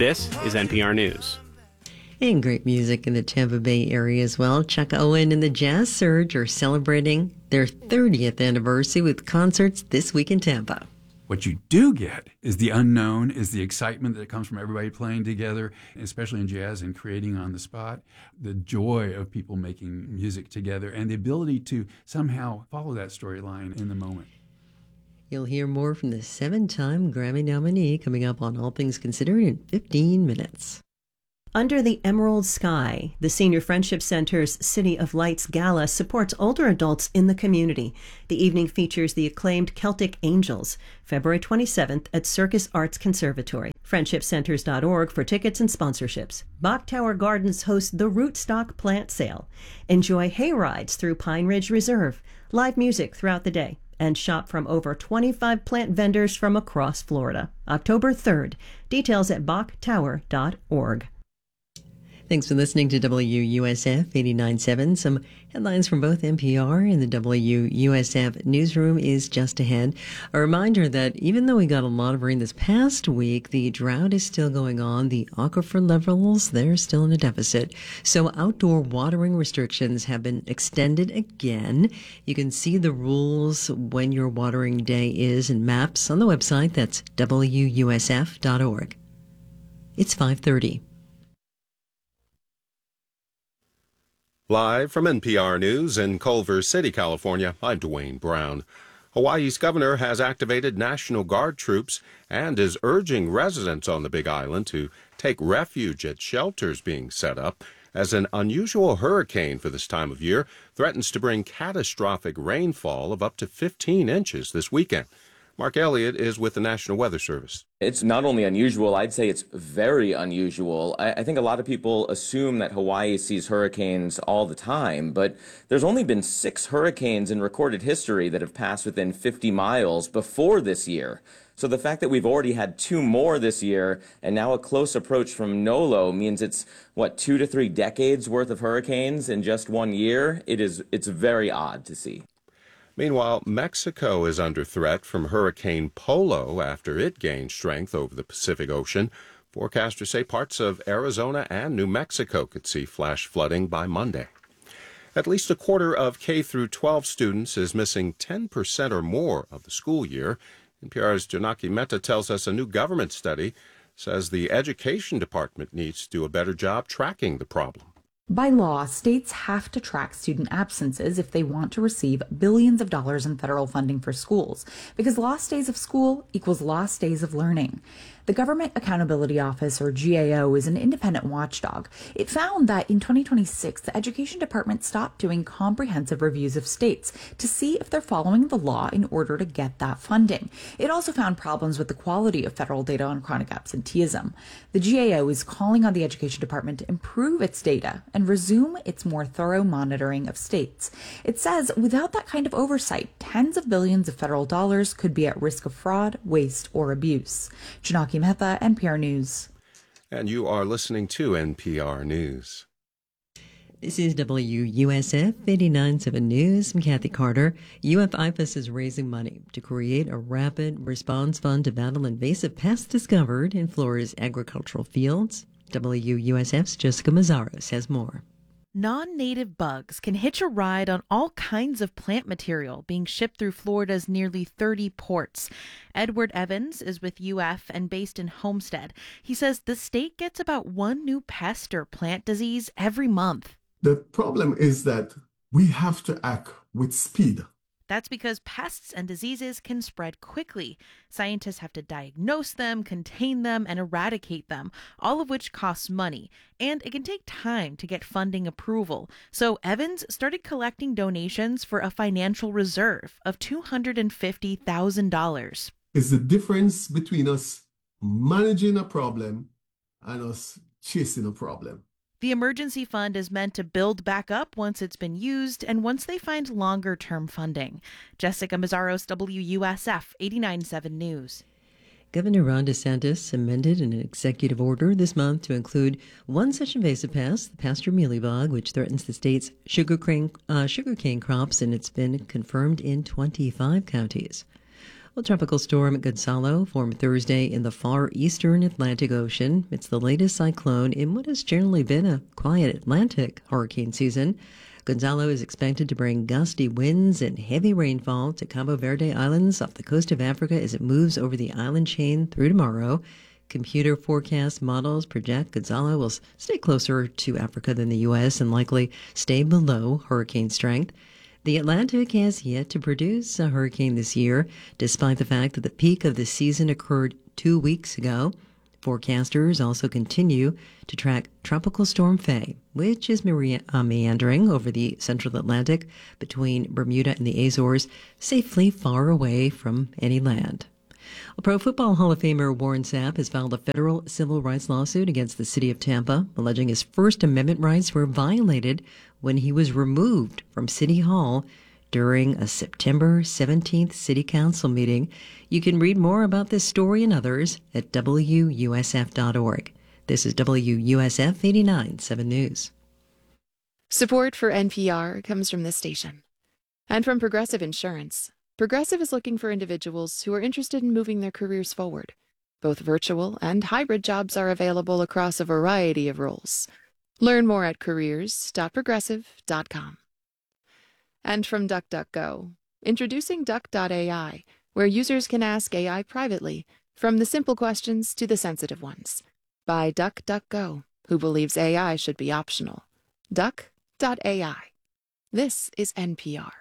This is NPR News. And great music in the Tampa Bay area as well. Chuck Owen and the Jazz Surge are celebrating their 30th anniversary with concerts this week in Tampa. What you do get is the unknown, is the excitement that comes from everybody playing together, especially in jazz and creating on the spot, the joy of people making music together, and the ability to somehow follow that storyline in the moment. You'll hear more from the 7-time Grammy nominee coming up on All Things Considered in 15 minutes. Under the Emerald Sky, the Senior Friendship Center's City of Lights Gala supports older adults in the community. The evening features the acclaimed Celtic Angels, February 27th at Circus Arts Conservatory. FriendshipCenters.org for tickets and sponsorships. Bach Tower Gardens hosts the Rootstock Plant Sale. Enjoy hay rides through Pine Ridge Reserve, live music throughout the day, and shop from over 25 plant vendors from across Florida. October 3rd. Details at bachtower.org. Thanks for listening to WUSF 89.7. Some headlines from both NPR and the WUSF newsroom is just ahead. A reminder that even though we got a lot of rain this past week, the drought is still going on. The aquifer levels, they're still in a deficit. So outdoor watering restrictions have been extended again. You can see the rules when your watering day is and maps on the website. That's WUSF.org. It's 5:30. Live from NPR News in Culver City, California, I'm Dwayne Brown. Hawaii's governor has activated National Guard troops and is urging residents on the Big Island to take refuge at shelters being set up as an unusual hurricane for this time of year threatens to bring catastrophic rainfall of up to 15 inches this weekend. Mark Elliott is with the National Weather Service. It's not only unusual, I'd say it's very unusual. I think a lot of people assume that Hawaii sees hurricanes all the time, but there's only been 6 hurricanes in recorded history that have passed within 50 miles before this year. So the fact that we've already had 2 more this year and now a close approach from Nolo means it's, 2 to 3 decades worth of hurricanes in just 1 year? It's very odd to see. Meanwhile, Mexico is under threat from Hurricane Polo after it gained strength over the Pacific Ocean. Forecasters say parts of Arizona and New Mexico could see flash flooding by Monday. At least a quarter of K through 12 students is missing 10% or more of the school year. NPR's Janaki Mehta tells us a new government study says the Education Department needs to do a better job tracking the problem. By law, states have to track student absences if they want to receive billions of dollars in federal funding for schools, because lost days of school equals lost days of learning. The Government Accountability Office, or GAO, is an independent watchdog. It found that in 2026, the Education Department stopped doing comprehensive reviews of states to see if they're following the law in order to get that funding. It also found problems with the quality of federal data on chronic absenteeism. The GAO is calling on the Education Department to improve its data and resume its more thorough monitoring of states. It says without that kind of oversight, tens of billions of federal dollars could be at risk of fraud, waste, or abuse. Janaki Mehta, NPR News. And you are listening to NPR News. This is WUSF 89.7 News. I'm Kathy Carter. UF-IFAS is raising money to create a rapid response fund to battle invasive pests discovered in Florida's agricultural fields. WUSF's Jessica Mazzaros has more. Non-native bugs can hitch a ride on all kinds of plant material being shipped through Florida's nearly 30 ports. Edward Evans is with UF and based in Homestead. He says the state gets about 1 new pest or plant disease every month. The problem is that we have to act with speed. That's because pests and diseases can spread quickly. Scientists have to diagnose them, contain them, and eradicate them, all of which costs money. And it can take time to get funding approval. So Evans started collecting donations for a financial reserve of $250,000. It's the difference between us managing a problem and us chasing a problem. The emergency fund is meant to build back up once it's been used and once they find longer-term funding. Jessica Mazzaros, WUSF 89.7 News. Governor Ron DeSantis amended an executive order this month to include one such invasive pest, the pasture mealybug, which threatens the state's sugarcane crops, and it's been confirmed in 25 counties. Well, Tropical Storm Gonzalo formed Thursday in the far eastern Atlantic Ocean. It's the latest cyclone in what has generally been a quiet Atlantic hurricane season. Gonzalo is expected to bring gusty winds and heavy rainfall to Cabo Verde Islands off the coast of Africa as it moves over the island chain through tomorrow. Computer forecast models project Gonzalo will stay closer to Africa than the U.S. and likely stay below hurricane strength. The Atlantic has yet to produce a hurricane this year, despite the fact that the peak of the season occurred 2 weeks ago. Forecasters also continue to track Tropical Storm Faye, which is meandering over the central Atlantic between Bermuda and the Azores, safely far away from any land. Well, Pro Football Hall of Famer Warren Sapp has filed a federal civil rights lawsuit against the city of Tampa, alleging his First Amendment rights were violated when he was removed from City Hall during a September 17th City Council meeting. You can read more about this story and others at WUSF.org. This is WUSF 89.7 News. Support for NPR comes from this station and from Progressive Insurance. Progressive is looking for individuals who are interested in moving their careers forward. Both virtual and hybrid jobs are available across a variety of roles. Learn more at careers.progressive.com. And from DuckDuckGo, introducing Duck.ai, where users can ask AI privately, from the simple questions to the sensitive ones. By DuckDuckGo, who believes AI should be optional. Duck.ai. This is NPR.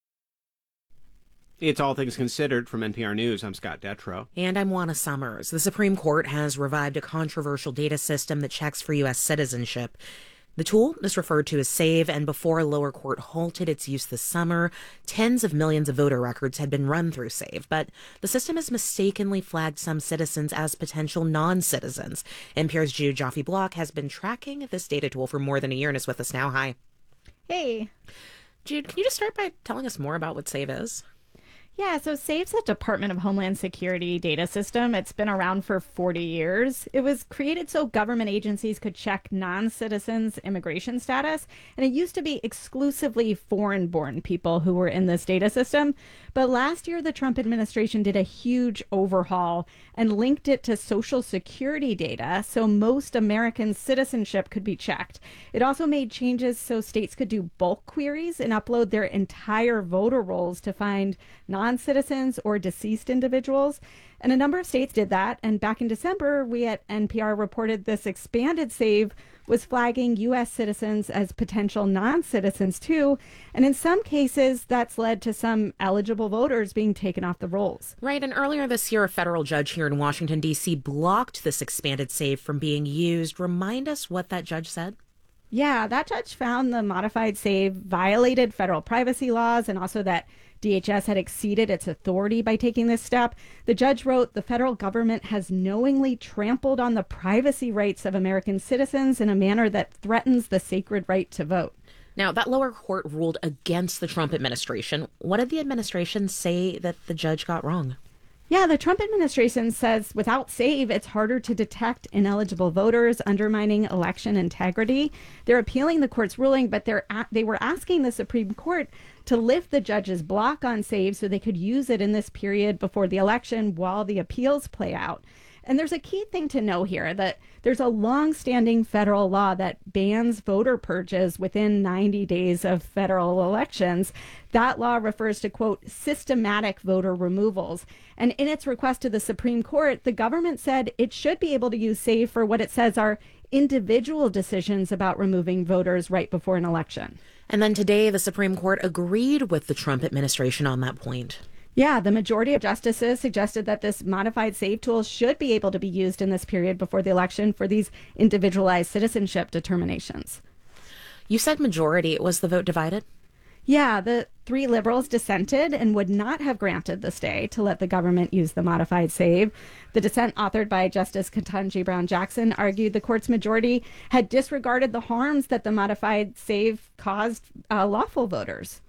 It's All Things Considered from NPR News. I'm Scott Detrow. And I'm Juana Summers. The Supreme Court has revived a controversial data system that checks for U.S. citizenship. The tool is referred to as SAVE, and before a lower court halted its use this summer, tens of millions of voter records had been run through SAVE. But the system has mistakenly flagged some citizens as potential non-citizens. NPR's Jude Joffe-Block has been tracking this data tool for more than a year and is with us now. Hi. Hey. Jude, can you just start by telling us more about what SAVE is? Yeah, so SAVE's a Department of Homeland Security data system. It's been around for 40 years. It was created so government agencies could check non-citizens' immigration status, and it used to be exclusively foreign-born people who were in this data system. But last year, the Trump administration did a huge overhaul and linked it to Social Security data so most American citizenship could be checked. It also made changes so states could do bulk queries and upload their entire voter rolls to find non-citizens or deceased individuals. And a number of states did that. And back in December, we at NPR reported this expanded SAVE was flagging U.S. citizens as potential non-citizens too. And in some cases, that's led to some eligible voters being taken off the rolls. Right. And earlier this year, a federal judge here in Washington, D.C. blocked this expanded SAVE from being used. Remind us what that judge said. Yeah, that judge found the modified SAVE violated federal privacy laws and also that DHS had exceeded its authority by taking this step. The judge wrote, the federal government has knowingly trampled on the privacy rights of American citizens in a manner that threatens the sacred right to vote. Now, that lower court ruled against the Trump administration. What did the administration say that the judge got wrong? Yeah, the Trump administration says without SAVE, it's harder to detect ineligible voters, undermining election integrity. They're appealing the court's ruling, but they were asking the Supreme Court to lift the judge's block on SAVE so they could use it in this period before the election while the appeals play out. And there's a key thing to know here that there's a long-standing federal law that bans voter purges within 90 days of federal elections. That law refers to, quote, systematic voter removals. And in its request to the Supreme Court, the government said it should be able to use SAVE for what it says are individual decisions about removing voters right before an election. And then today, the Supreme Court agreed with the Trump administration on that point. Yeah, the majority of justices suggested that this modified SAVE tool should be able to be used in this period before the election for these individualized citizenship determinations. You said majority. Was the vote divided? Yeah, the 3 liberals dissented and would not have granted the stay to let the government use the modified SAVE. The dissent, authored by Justice Ketanji Brown Jackson, argued the court's majority had disregarded the harms that the modified SAVE caused lawful voters.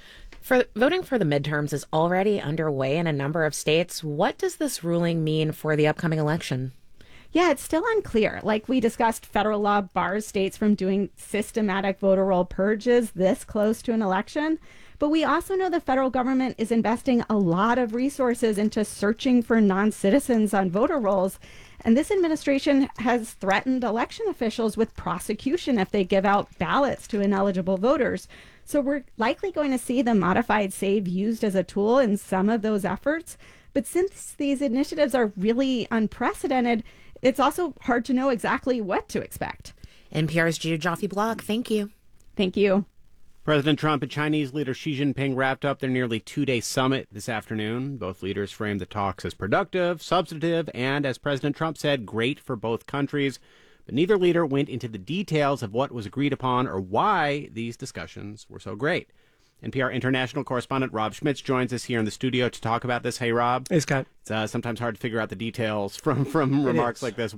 Voting for the midterms is already underway in a number of states. What does this ruling mean for the upcoming election? Yeah, it's still unclear. Like we discussed, federal law bars states from doing systematic voter roll purges this close to an election. But we also know the federal government is investing a lot of resources into searching for non-citizens on voter rolls. And this administration has threatened election officials with prosecution if they give out ballots to ineligible voters. So we're likely going to see the modified SAVE used as a tool in some of those efforts. But since these initiatives are really unprecedented, it's also hard to know exactly what to expect. NPR's Jude Joffe-Block, thank you. Thank you. President Trump and Chinese leader Xi Jinping wrapped up their nearly two-day summit this afternoon. Both leaders framed the talks as productive, substantive, and, as President Trump said, great for both countries. But neither leader went into the details of what was agreed upon or why these discussions were so great. NPR international correspondent Rob Schmitz joins us here in the studio to talk about this. Hey, Rob. Hey, Scott. It's sometimes hard to figure out the details from remarks like this.